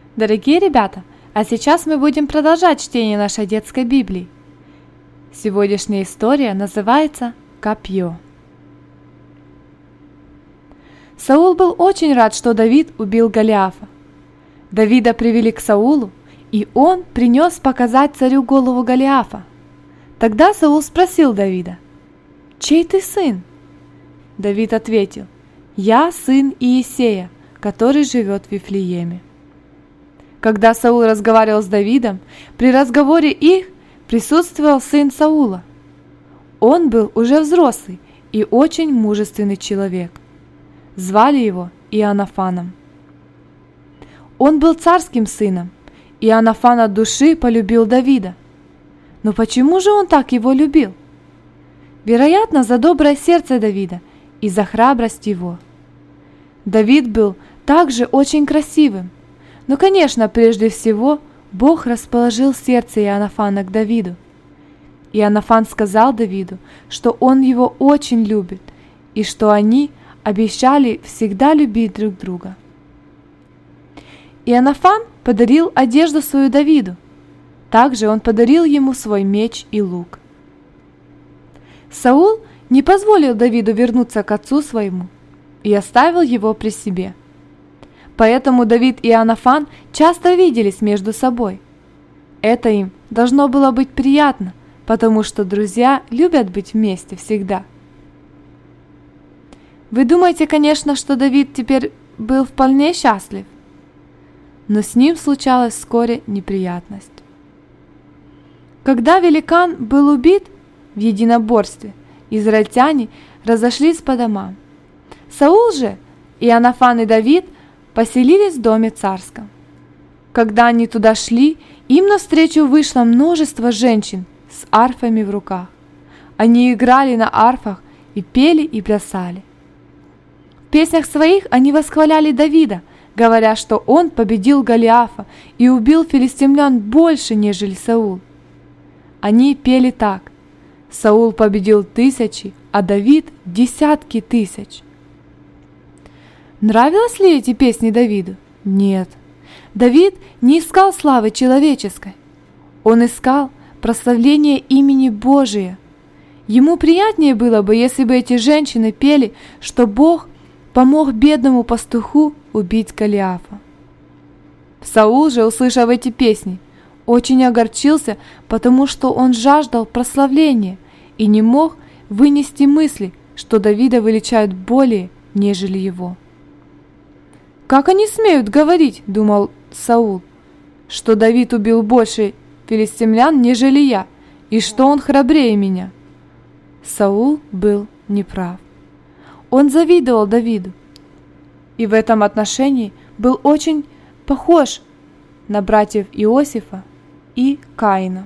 Дорогие ребята, а сейчас мы будем продолжать чтение нашей детской Библии. Сегодняшняя история называется «Копье». Саул был очень рад, что Давид убил Голиафа. Давида привели к Саулу, и он принес показать царю голову Голиафа. Тогда Саул спросил Давида: «Чей ты сын?» Давид ответил: «Я сын Иессея, который живет в Вифлееме». Когда Саул разговаривал с Давидом, при разговоре их присутствовал сын Саула. Он был уже взрослый и очень мужественный человек. Звали его Иоаннафаном. Он был царским сыном. Иоаннафан от души полюбил Давида. Но почему же он так его любил? Вероятно, за доброе сердце Давида и за храбрость его. Давид был также очень красивым. Но, конечно, прежде всего, Бог расположил сердце Иоаннафана к Давиду. Иоаннафан сказал Давиду, что он его очень любит, и что они обещали всегда любить друг друга. Иоаннафан подарил одежду свою Давиду. Также он подарил ему свой меч и лук. Саул не позволил Давиду вернуться к отцу своему и оставил его при себе. Поэтому Давид и Иоаннафан часто виделись между собой. Это им должно было быть приятно, потому что друзья любят быть вместе всегда. Вы думаете, конечно, что Давид теперь был вполне счастлив, но с ним случалась вскоре неприятность. Когда великан был убит в единоборстве, израильтяне разошлись по домам. Саул же, Иоаннафан и Давид поселились в доме царском. Когда они туда шли, им навстречу вышло множество женщин с арфами в руках. Они играли на арфах и пели и плясали. В песнях своих они восхваляли Давида, говоря, что он победил Голиафа и убил филистимлян больше, нежели Саул. Они пели так: «Саул победил тысячи, а Давид десятки тысяч». Нравились ли эти песни Давиду? Нет. Давид не искал славы человеческой. Он искал прославление имени Божия. Ему приятнее было бы, если бы эти женщины пели, что Бог помог бедному пастуху убить Голиафа. Саул же, услышав эти песни, очень огорчился, потому что он жаждал прославления и не мог вынести мысли, что Давида величают более, нежели его. «Как они смеют говорить, — думал Саул, — что Давид убил больше филистимлян, нежели я, и что он храбрее меня?» Саул был неправ. Он завидовал Давиду, и в этом отношении был очень похож на братьев Иосифа и Каина.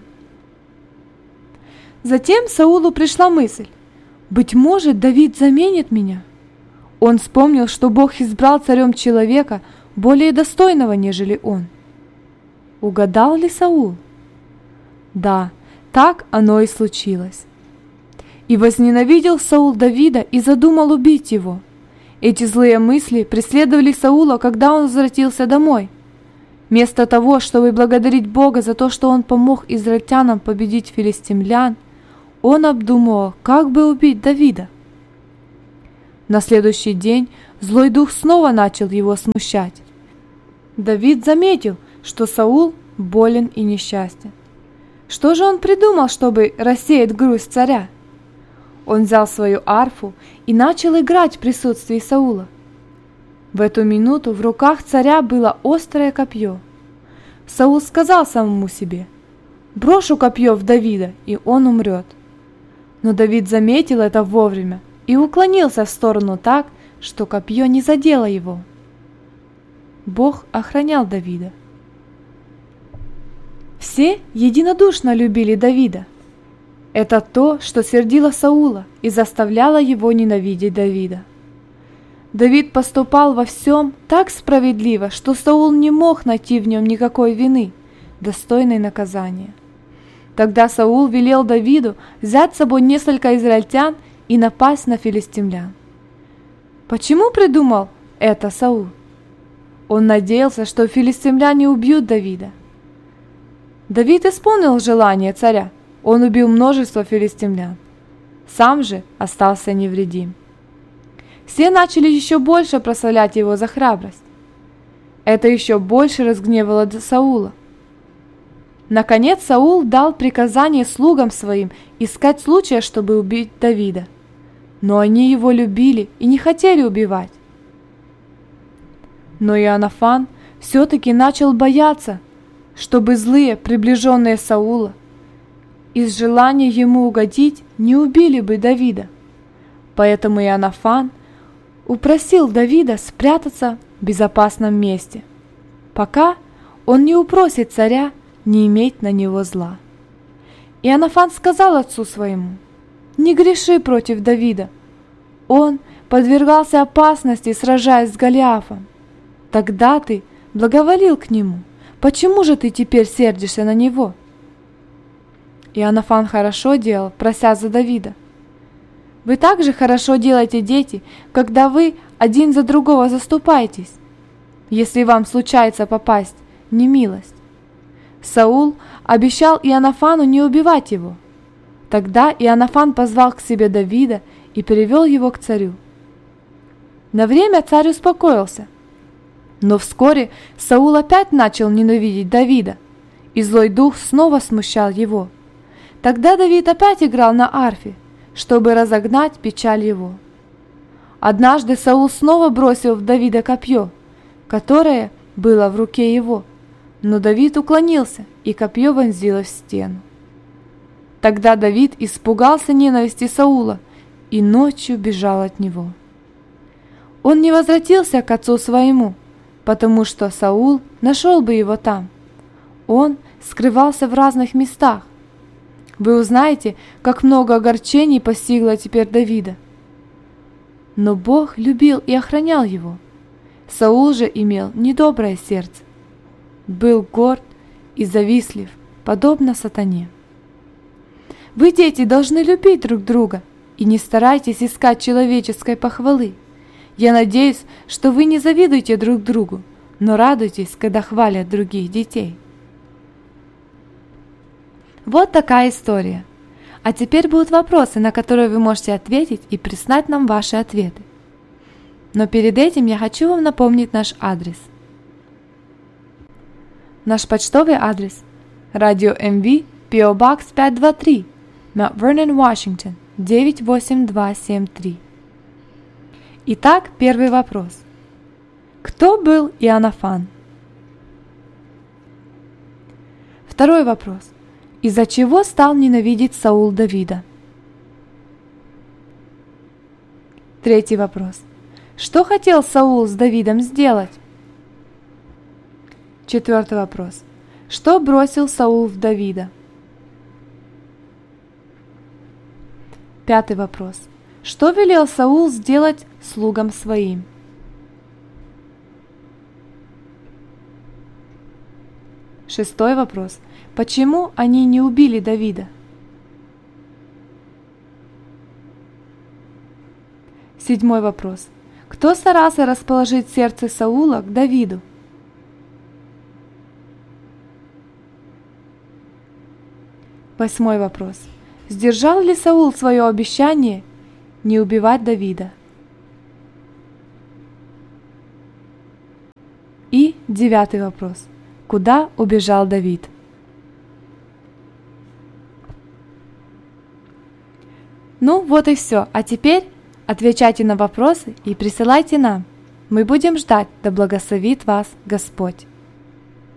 Затем Саулу пришла мысль: «Быть может, Давид заменит меня». Он вспомнил, что Бог избрал царем человека более достойного, нежели он. Угадал ли Саул? Да, так оно и случилось. И возненавидел Саул Давида и задумал убить его. Эти злые мысли преследовали Саула, когда он возвратился домой. Вместо того, чтобы благодарить Бога за то, что он помог израильтянам победить филистимлян, он обдумывал, как бы убить Давида. На следующий день злой дух снова начал его смущать. Давид заметил, что Саул болен и несчастен. Что же он придумал, чтобы рассеять грусть царя? Он взял свою арфу и начал играть в присутствии Саула. В эту минуту в руках царя было острое копье. Саул сказал самому себе: «Брошу копье в Давида, и он умрет». Но Давид заметил это вовремя и уклонился в сторону так, что копье не задело его. Бог охранял Давида. Все единодушно любили Давида. Это то, что сердило Саула и заставляло его ненавидеть Давида. Давид поступал во всем так справедливо, что Саул не мог найти в нем никакой вины, достойной наказания. Тогда Саул велел Давиду взять с собой несколько израильтян и напасть на филистимлян. Почему придумал это Саул? Он надеялся, что филистимляне убьют Давида. Давид исполнил желание царя. Он убил множество филистимлян. Сам же остался невредим. Все начали еще больше прославлять его за храбрость. Это еще больше разгневало Саула. Наконец Саул дал приказание слугам своим искать случая, чтобы убить Давида. Но они его любили и не хотели убивать. Но Иоаннафан все-таки начал бояться, чтобы злые, приближенные Саула, из желания ему угодить, не убили бы Давида. Поэтому Иоаннафан упросил Давида спрятаться в безопасном месте, пока он не упросит царя не иметь на него зла. Иоаннафан сказал отцу своему: «Не греши против Давида. Он подвергался опасности, сражаясь с Голиафом. Тогда ты благоволил к нему. Почему же ты теперь сердишься на него?» Иоаннафан хорошо делал, прося за Давида. Вы также хорошо делаете, дети, когда вы один за другого заступаетесь, если вам случается попасть в немилость. Саул обещал Иоаннафану не убивать его. Тогда Иоаннафан позвал к себе Давида и привел его к царю. На время царь успокоился, но вскоре Саул опять начал ненавидеть Давида, и злой дух снова смущал его. Тогда Давид опять играл на арфе, чтобы разогнать печаль его. Однажды Саул снова бросил в Давида копье, которое было в руке его, но Давид уклонился, и копье вонзилось в стену. Тогда Давид испугался ненависти Саула и ночью бежал от него. Он не возвратился к отцу своему, потому что Саул нашел бы его там. Он скрывался в разных местах. Вы узнаете, как много огорчений постигло теперь Давида. Но Бог любил и охранял его. Саул же имел недоброе сердце, был горд и завистлив, подобно сатане. Вы, дети, должны любить друг друга и не старайтесь искать человеческой похвалы. Я надеюсь, что вы не завидуете друг другу, но радуйтесь, когда хвалят других детей. Вот такая история. А теперь будут вопросы, на которые вы можете ответить и прислать нам ваши ответы. Но перед этим я хочу вам напомнить наш адрес. Наш почтовый адрес: Радио МВ, P.O. Box 523, Mount Vernon, Washington, 98273. Итак, первый вопрос. Кто был Иоаннафан? Второй вопрос. Из-за чего стал ненавидеть Саул Давида? Третий вопрос. Что хотел Саул с Давидом сделать? Четвертый вопрос. Что бросил Саул в Давида? Пятый вопрос. Что велел Саул сделать слугам своим? Шестой вопрос. Почему они не убили Давида? Седьмой вопрос. Кто старался расположить сердце Саула к Давиду? Восьмой вопрос. Сдержал ли Саул свое обещание не убивать Давида? И девятый вопрос. Куда убежал Давид? Ну, вот и все. А теперь отвечайте на вопросы и присылайте нам. Мы будем ждать, да благословит вас Господь.